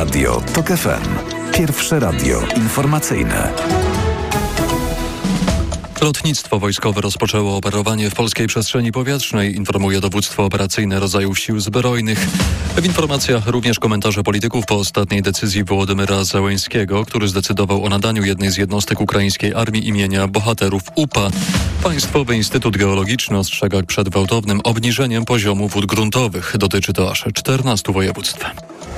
Radio TOK FM. Pierwsze radio informacyjne. Lotnictwo wojskowe rozpoczęło operowanie w polskiej przestrzeni powietrznej, informuje dowództwo operacyjne rodzajów sił zbrojnych. W informacjach również komentarze polityków po ostatniej decyzji Wołodymyra Zełenskiego, który zdecydował o nadaniu jednej z jednostek ukraińskiej armii imienia bohaterów UPA. Państwowy Instytut Geologiczny ostrzega przed gwałtownym obniżeniem poziomu wód gruntowych. Dotyczy to aż 14 województw.